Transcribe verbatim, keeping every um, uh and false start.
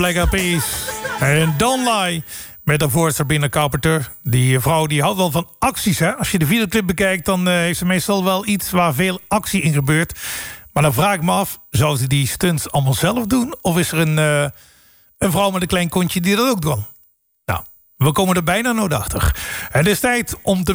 Black Eyed Peas en Don't Lie. Met daarvoor Sabrina Carpenter. Die vrouw die houdt wel van acties. Hè? Als je de videoclip bekijkt, dan uh, heeft ze meestal wel iets waar veel actie in gebeurt. Maar dan vraag ik me af, zou ze die stunts allemaal zelf doen? Of is er een, uh, een vrouw met een klein kontje die dat ook doet? Nou, we komen er bijna nooit achter. Het is tijd om te